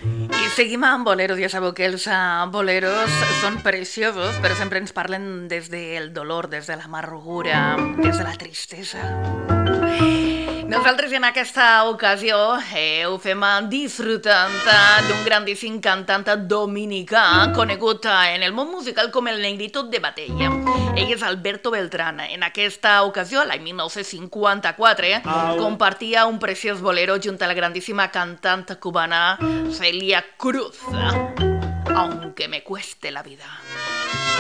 I seguim amb boleros. Ja sabeu que els boleros són preciosos, però sempre ens parlen des del dolor, des de l'amargura, des de la tristesa. Nosaltres en aquesta ocasió ho fem disfrutant d'un grandíssim cantant dominicà conegut en el món musical com el Negrito de Batalla. Ell és Alberto Beltrán. En aquesta ocasió, l'any 1954, compartia un preciós bolero junt a la grandíssima cantant cubana Celia Cruz. Aunque me cueste la vida.